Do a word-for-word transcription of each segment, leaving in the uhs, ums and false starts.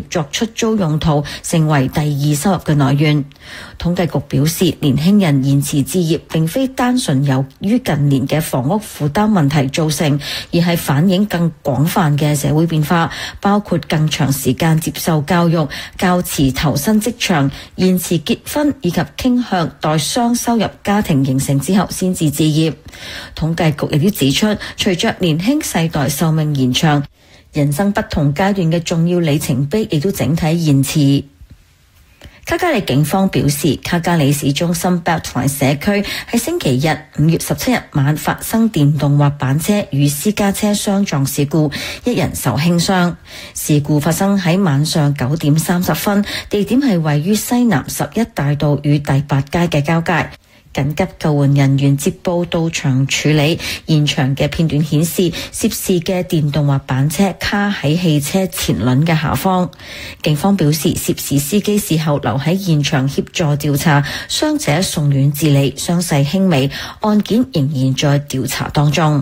作出租用途，成為第二收入嘅來源。統計局表示，年輕人延遲置業並非單純由於近年嘅房屋負擔問題造成，而係反映更廣泛嘅社會變化，包括更長時間接受教育、較遲投身職場、延遲結婚以及傾向待雙收入家庭形成之後先至置業。統計局亦都指出，隨着年輕世代壽命延長，人生不同階段嘅重要里程碑亦都整體延遲。卡加里警方表示，卡加里市中心 Beltline 社區喺星期日五月十七日晚發生電動滑板車與私家車相撞事故，一人受輕傷。事故發生喺晚上九點三十分，地點係位於西南十一大道與第八街嘅交界。緊急救援人員接報到場處理，現場嘅片段顯示涉事嘅電動滑板車卡喺汽車前輪嘅下方。警方表示，涉事司機事後留喺現場協助調查，傷者送院治理，傷勢輕微，案件仍然在調查當中。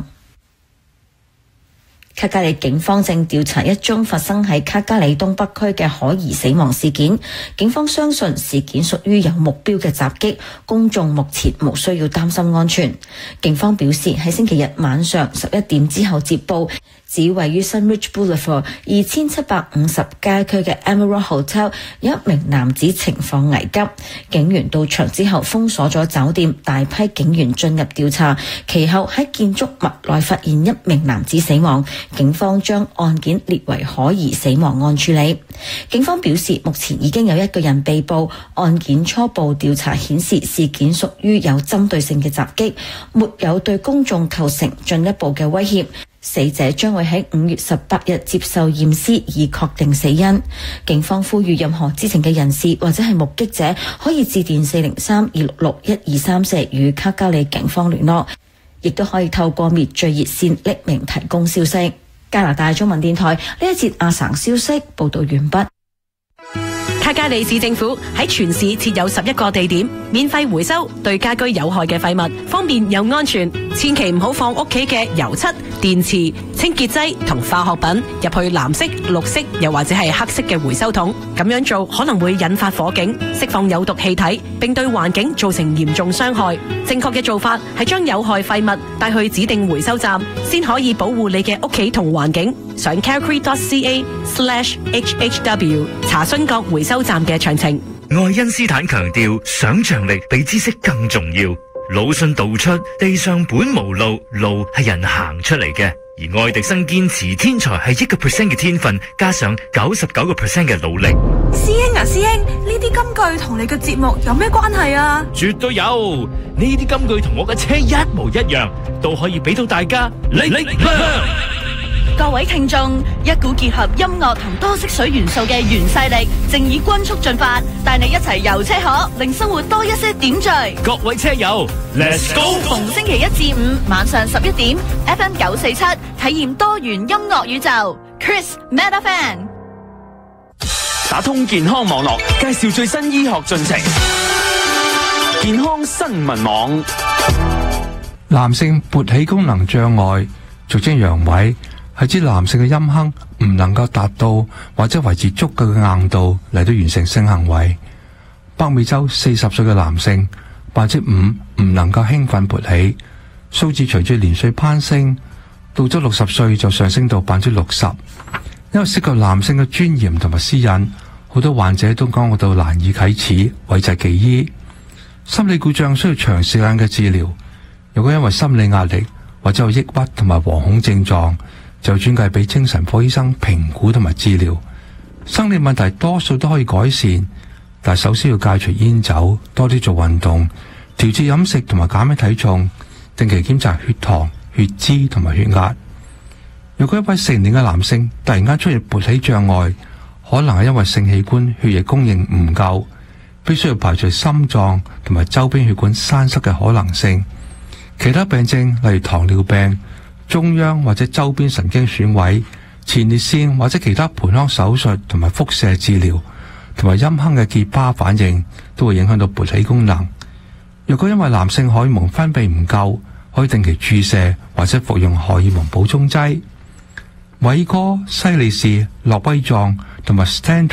卡加里警方正調查一宗發生喺卡加里東北區嘅可疑死亡事件，警方相信事件屬於有目標嘅襲擊，公眾目前無需要擔心安全。警方表示，喺星期日晚上十一點之後接報，指位於 Sunridge Boulevard 二千七百五十街區嘅 Emerald Hotel 有一名男子情況危急，警員到場之後封鎖咗酒店，大批警員進入調查，其後喺建築物內發現一名男子死亡，警方將案件列為可疑死亡案處理。警方表示，目前已經有一個人被捕，案件初步調查顯示事件屬於有針對性嘅襲擊，沒有對公眾構成進一步嘅威脅。死者將會喺五月十八日接受驗屍以確定死因。警方呼籲任何知情嘅人士或者係目擊者可以致電四零三二六六一二三四與卡加里警方聯絡，亦都可以透過滅罪熱線匿名提供消息。加拿大中文電台呢一節亞省消息報道完畢。 卡加里市政府喺全市設有十一個地點，免費回收對家居有害嘅廢物，方便又安全。千祈唔好放屋企嘅油漆、電池、清潔劑同化學品入去藍色、綠色又或者係黑色嘅回收桶。咁樣做可能會引發火警，釋放有毒氣體，並對環境造成嚴重傷害。正確嘅做法係將有害廢物帶去指定回收站，先可以保護你嘅屋企同環境。上 calgary dot c a slash h h w 查詢各回收站嘅詳情。 愛因斯坦強調，想像力比知識更重要。魯迅道出，地上本無路，路係人行出嚟嘅。而愛迪生堅持，天才係一個 percent 嘅天分，加上九十九個 percent 嘅努力。 師兄啊，師兄，呢啲金句同你嘅節目有咩關係啊？ 絕對有，呢啲金句同我嘅車一模一樣，都可以俾到大家力力量。 各位聽眾，一股結合音樂同多色水元素嘅原勢力，正以均速進發，帶你一齊遊車河，令生活多一些點綴。 各位車友 ，Let's go！ 逢星期一至五晚上十一點 ，F M 九四七，體驗多元音樂宇宙。Chris Metafan 打通健康網絡，介紹最新醫學進程。健康新聞網， 男性勃起功能障礙，俗稱陽痿，係指男性嘅陰茎唔能夠達到或者維持足夠嘅硬度嚟到完成性行為。北美洲四十歲嘅男性百分之五唔能夠興奮勃起，數字隨住年歲攀升，到咗六十歲就上升到百分之六十。因為涉及男性嘅尊嚴同埋私隱，好多患者都感覺到難以啟齒，諱疾忌醫。心理故障需要長時間嘅治療，如果因為心理壓力或者有抑鬱同埋惶恐症狀，就轉介俾精神科醫生評估同埋治療。生理問題多數都可以改善，但首先要戒除煙酒，多啲做運動，調節飲食同埋減輕體重，定期檢查血糖、血脂同埋血壓。如果一位成年嘅男性突然間出現勃起障礙，可能係因為性器官血液供應唔夠，必須要排除心臟同埋周邊血管栓塞嘅可能性。其他病症例如糖尿病、中央或者周邊神經損毀、前列腺或者其他盆腔手術同埋輻射治療，同埋陰茎嘅結疤反應都會影響到勃起功能。如果因為男性荷爾蒙分泌唔夠，可以定期注射或者服用荷爾蒙補充劑。偉哥、西利士、諾威壯同埋 Stand